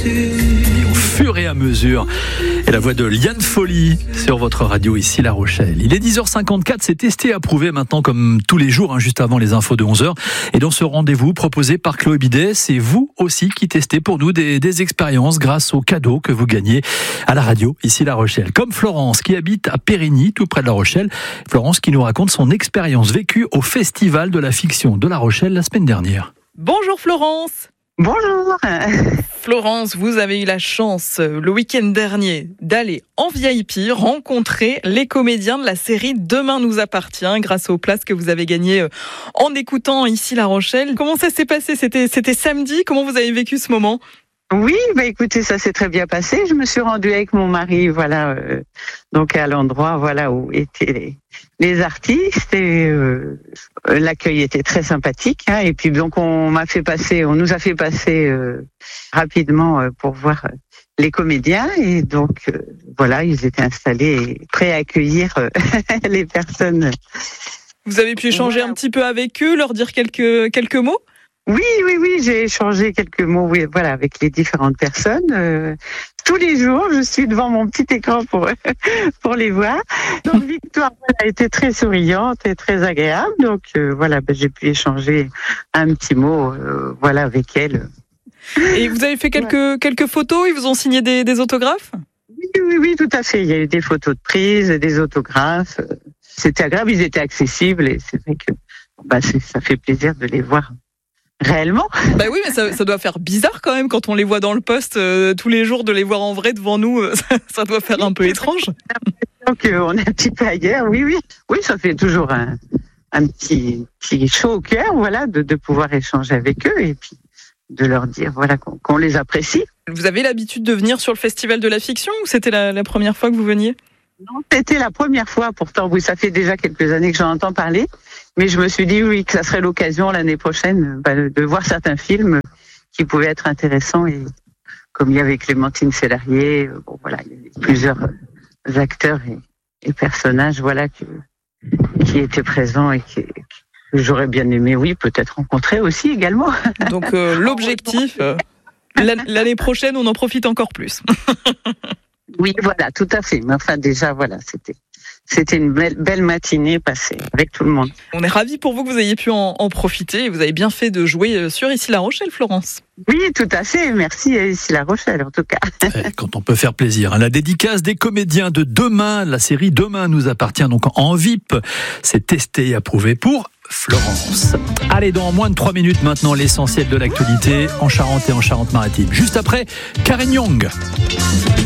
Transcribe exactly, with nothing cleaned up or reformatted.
au fur et à mesure. Et la voix de Liane Folly sur votre radio ici La Rochelle. Il est dix heures cinquante-quatre, c'est testé, approuvé maintenant comme tous les jours, hein, juste avant les infos de onze heures. Et dans ce rendez-vous proposé par Chloé Bidet, c'est vous aussi qui testez pour nous des, des expériences grâce aux cadeaux que vous gagnez à la radio ici La Rochelle. Comme Florence qui habite à Périgny, tout près de La Rochelle. Florence qui nous raconte son expérience vécue au Festival de la fiction de La Rochelle la semaine dernière. Bonjour Florence. Bonjour. Florence, vous avez eu la chance le week-end dernier d'aller en V I P rencontrer les comédiens de la série Demain nous appartient grâce aux places que vous avez gagnées en écoutant ici La Rochelle. Comment ça s'est passé ? C'était, c'était samedi. Comment vous avez vécu ce moment ? Oui, bah écoutez, ça s'est très bien passé. Je me suis rendue avec mon mari, voilà, euh, donc à l'endroit, voilà, où étaient les, les artistes et euh, l'accueil était très sympathique. Hein, et puis donc on m'a fait passer, on nous a fait passer euh, rapidement euh, pour voir les comédiens et donc euh, voilà, ils étaient installés et prêts à accueillir euh, les personnes. Vous avez pu échanger voilà. un petit peu avec eux, leur dire quelques quelques mots ? Oui, oui, oui, j'ai échangé quelques mots, oui, voilà, avec les différentes personnes. Euh, tous les jours, je suis devant mon petit écran pour pour les voir. Donc Victoire a été très souriante et très agréable. Donc euh, voilà, ben, j'ai pu échanger un petit mot, euh, voilà, avec elle. Et vous avez fait quelques ouais. quelques photos. Ils vous ont signé des, des autographes ? Oui, oui, oui, tout à fait. Il y a eu des photos de prise, des autographes. C'était agréable, ils étaient accessibles et c'est vrai que bah, c'est, ça fait plaisir de les voir. Réellement ? Bah oui, mais ça, ça doit faire bizarre quand même quand on les voit dans le poste euh, tous les jours, de les voir en vrai devant nous, euh, ça, ça doit faire un peu étrange. Donc on est un petit peu ailleurs, oui, oui. Oui, ça fait toujours un, un petit, petit chaud au cœur, voilà, de, de pouvoir échanger avec eux et puis de leur dire voilà qu'on, qu'on les apprécie. Vous avez l'habitude de venir sur le Festival de la fiction ou c'était la, la première fois que vous veniez ? Non, c'était la première fois, pourtant, oui, ça fait déjà quelques années que j'en entends parler, mais je me suis dit, oui, que ça serait l'occasion l'année prochaine bah, de voir certains films qui pouvaient être intéressants, et comme il y avait Clémentine Célarié, bon, voilà, il y avait plusieurs acteurs et, et personnages, voilà, qui, qui étaient présents et qui, que j'aurais bien aimé, oui, peut-être rencontrer aussi également. Donc, euh, l'objectif, euh, l'année prochaine, on en profite encore plus. Oui, voilà, tout à fait. Mais enfin, déjà, voilà, c'était, c'était une belle, belle matinée passée avec tout le monde. On est ravis pour vous que vous ayez pu en, en profiter. Vous avez bien fait de jouer sur Ici La Rochelle, Florence. Oui, tout à fait. Merci à Ici La Rochelle, en tout cas. Quand on peut faire plaisir. La dédicace des comédiens de Demain, la série Demain nous appartient donc en V I P. C'est testé et approuvé pour Florence. Allez, dans moins de trois minutes maintenant, l'essentiel de l'actualité en Charente et en Charente-Maritime. Juste après, Karen Young.